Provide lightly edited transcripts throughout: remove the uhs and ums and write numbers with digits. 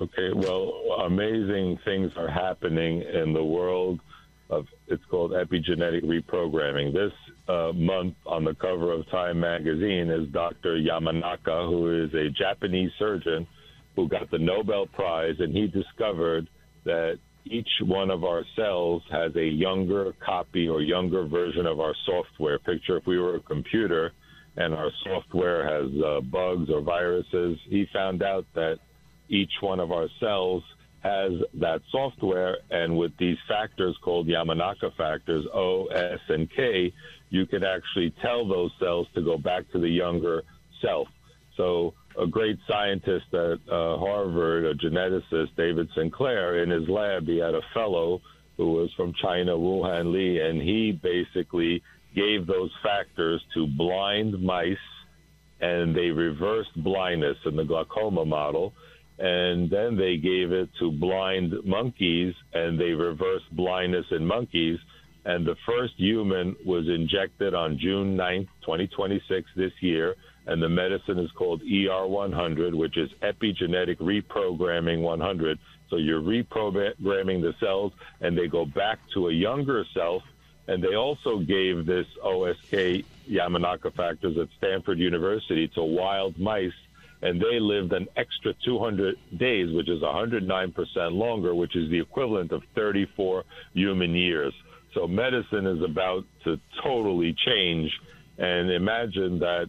Okay, well, amazing things are happening in the world of, it's called epigenetic reprogramming. This month on the cover of Time magazine is Dr. Yamanaka, who is a Japanese surgeon who got the Nobel Prize, and he discovered that each one of our cells has a younger copy or younger version of our software. Picture if we were a computer and our software has bugs or viruses. He found out that each one of our cells has that software, and with these factors called Yamanaka factors, O, S, and K, you can actually tell those cells to go back to the younger self. So a great scientist at Harvard, a geneticist, David Sinclair, in his lab, he had a fellow who was from China, Wuhan Li, and he basically gave those factors to blind mice, and they reversed blindness in the glaucoma model. And then they gave it to blind monkeys, and they reversed blindness in monkeys. And the first human was injected on June 9th, 2026, this year. And the medicine is called ER100, which is epigenetic reprogramming 100. So you're reprogramming the cells, and they go back to a younger self. And they also gave this OSK Yamanaka factors at Stanford University to wild mice, and they lived an extra 200 days, which is 109% longer, which is the equivalent of 34 human years. So medicine is about to totally change. And imagine that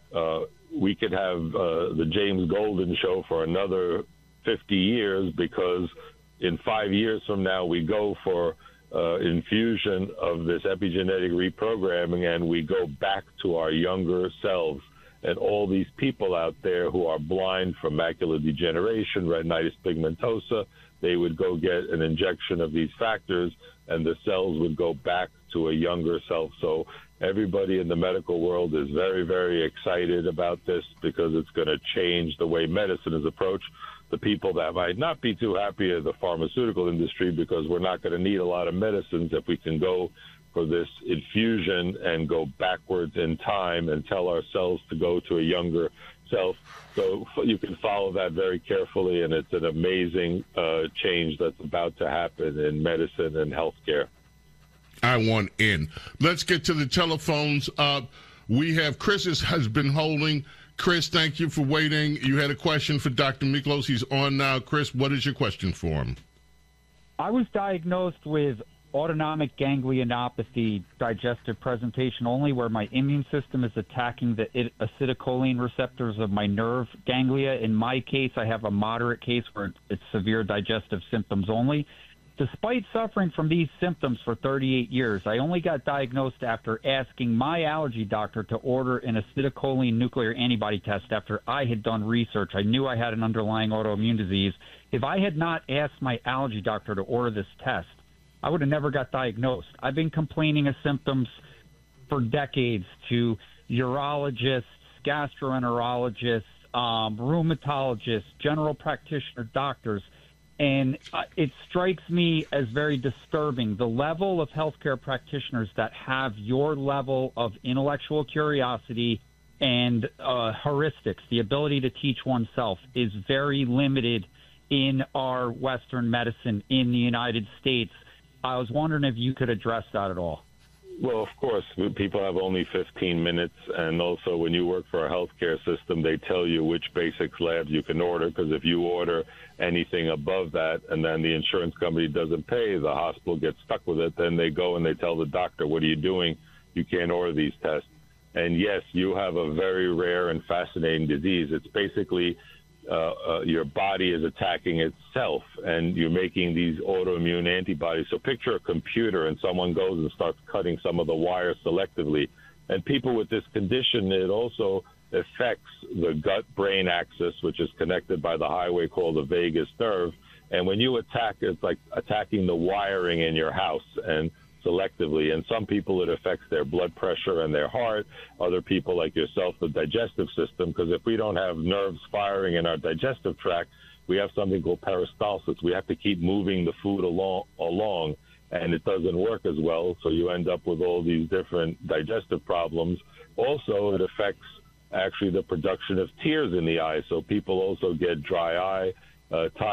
we could have the James Golden Show for another 50 years, because in 5 years from now, we go for infusion of this epigenetic reprogramming, and we go back to our younger selves. And all these people out there who are blind from macular degeneration, retinitis pigmentosa, they would go get an injection of these factors, and the cells would go back to a younger self. So everybody in the medical world is very, very excited about this, because it's going to change the way medicine is approached. The people that might not be too happy are the pharmaceutical industry, because we're not going to need a lot of medicines if we can go for this infusion and go backwards in time and tell our cells to go to a younger self. So you can follow that very carefully, and it's an amazing change that's about to happen in medicine and healthcare. I want in. Let's get to the telephones. We have Chris has been holding. Chris, thank you for waiting. You had a question for Dr. Miklos. He's on now. Chris, what is your question for him? I was diagnosed with autonomic ganglionopathy, digestive presentation only, where my immune system is attacking the acetylcholine receptors of my nerve ganglia. In my case, I have a moderate case where it's severe digestive symptoms only. Despite suffering from these symptoms for 38 years, I only got diagnosed after asking my allergy doctor to order an acetylcholine nuclear antibody test after I had done research. I knew I had an underlying autoimmune disease. If I had not asked my allergy doctor to order this test, I would have never got diagnosed. I've been complaining of symptoms for decades to urologists, gastroenterologists, rheumatologists, general practitioner doctors, and it strikes me as very disturbing, the level of healthcare practitioners that have your level of intellectual curiosity and heuristics. The ability to teach oneself is very limited in our Western medicine in the United States. I was wondering if you could address that at all. Well, of course, people have only 15 minutes, and also when you work for a healthcare system, they tell you which basics labs you can order, because if you order anything above that and then the insurance company doesn't pay, the hospital gets stuck with it, then they go and they tell the doctor, what are you doing? You can't order these tests. And yes, you have a very rare and fascinating disease. It's basically your body is attacking itself, and you're making these autoimmune antibodies. So picture a computer, and someone goes and starts cutting some of the wires selectively. And people with this condition, it also affects the gut-brain axis, which is connected by the highway called the vagus nerve. And when you attack, it's like attacking the wiring in your house, and selectively. And some people, it affects their blood pressure and their heart. Other people, like yourself, the digestive system, because if we don't have nerves firing in our digestive tract, we have something called peristalsis. We have to keep moving the food along, and it doesn't work as well. So you end up with all these different digestive problems. Also, it affects actually the production of tears in the eye. So people also get dry eye,